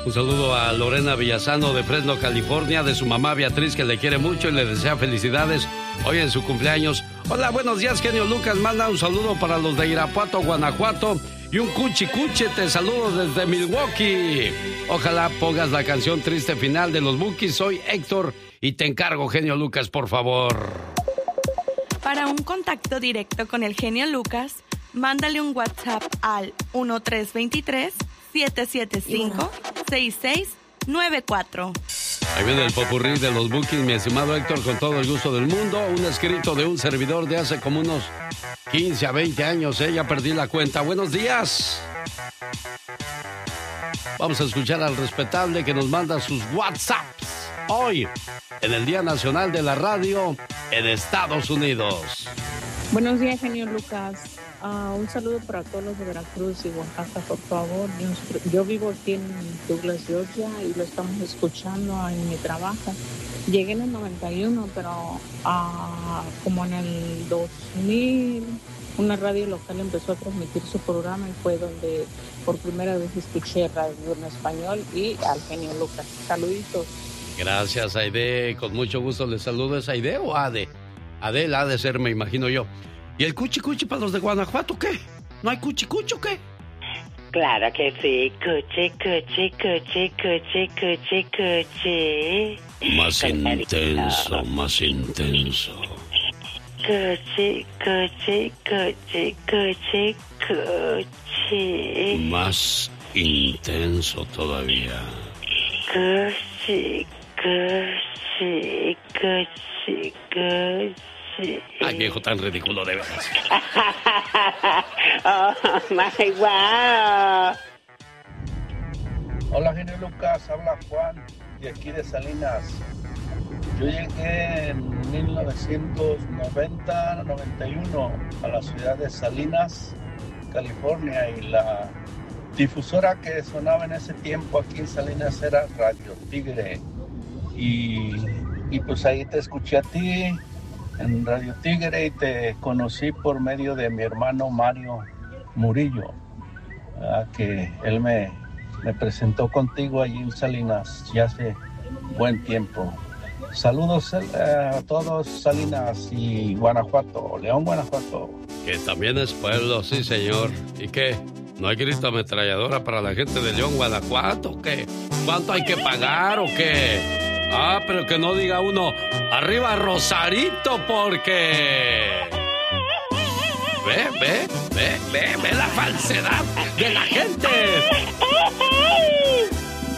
Un saludo a Lorena Villazano de Fresno, California, de su mamá Beatriz, que le quiere mucho y le desea felicidades hoy en su cumpleaños. Hola, buenos días, genio Lucas. Manda un saludo para los de Irapuato, Guanajuato. Y un cuchicuche, te saludo desde Milwaukee. Ojalá pongas la canción Triste Final de los Bukis. Soy Héctor y te encargo, genio Lucas, por favor. Para un contacto directo con el genio Lucas, mándale un WhatsApp al 1323-775-6694. Ahí viene el popurrí de los Bukis, mi estimado Héctor, con todo el gusto del mundo. Un escrito de un servidor de hace como unos 15 a 20 años, ya perdí la cuenta. Buenos días. Vamos a escuchar al respetable que nos manda sus WhatsApps hoy, en el Día Nacional de la Radio en Estados Unidos. Buenos días, genio Lucas. Un saludo para todos los de Veracruz y Oaxaca, por favor. Yo vivo aquí en Douglas, Georgia, y lo estamos escuchando en mi trabajo. Llegué en el 91, pero como en el 2000, una radio local empezó a transmitir su programa y fue donde por primera vez escuché radio en español y al genio Lucas. Saluditos. Gracias, Aide. Con mucho gusto les saludo. ¿Es Aide o Ade? Adel ha de ser, me imagino yo. ¿Y el cuchi para los de Guanajuato qué? ¿No hay cuchi o qué? Claro que sí. Cuchi. Más intenso, más intenso. Cuchi. Más intenso todavía. Cuchi. Ay, viejo tan ridículo, de veras. Oh, my wow. Hola, genio Lucas, habla Juan, de aquí de Salinas. Yo llegué en 1990-91 a la ciudad de Salinas, California, y la difusora que sonaba en ese tiempo aquí en Salinas era Radio Tigre. Y pues ahí te escuché a ti en Radio Tigre y te conocí por medio de mi hermano Mario Murillo, que él me presentó contigo allí en Salinas ya hace buen tiempo. Saludos a todos, Salinas y Guanajuato, León, Guanajuato. Que también es pueblo, sí, señor. ¿Y qué? ¿No hay grito ametralladora para la gente de León, Guanajuato? ¿O qué? ¿Cuánto hay que pagar o qué? Pero que no diga uno, arriba Rosarito, porque... Ve la falsedad de la gente.